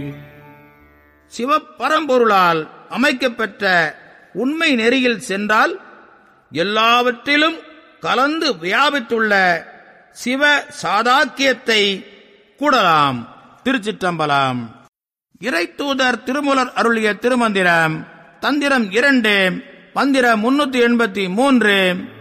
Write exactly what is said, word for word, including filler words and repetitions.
சிவபரம்பொருளால் அமைக்கப்பெற்ற உண்மை நெறியில் சென்றால் எல்லாவற்றிலும் கலந்து வியாபித்துள்ள சிவ சாதாக்கியத்தை கூடலாம். திருச்சிற்றம்பலம். இறைத்தூதர் திருமூலர் அருளிய திருமந்திரம் தந்திரம் இரண்டு, மந்திரம் முன்னூத்தி எண்பத்தி மூன்று.